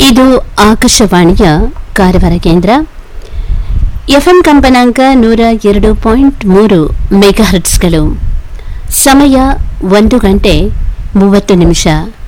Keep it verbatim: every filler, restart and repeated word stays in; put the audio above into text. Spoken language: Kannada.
ಇದು ಆಕಾಶವಾಣಿಯ ಕಾರವಾರ ಕೇಂದ್ರ. ಎಫ್ಎಂ ಕಂಪನಾಂಕ ನೂರ ಎರಡು ಪಾಯಿಂಟ್ ಮೂರು ಮೆಗಾಹರ್ಟ್ಸ್ಗಳು. ಸಮಯ ಒಂದು ಗಂಟೆ ಮೂವತ್ತು ನಿಮಿಷ.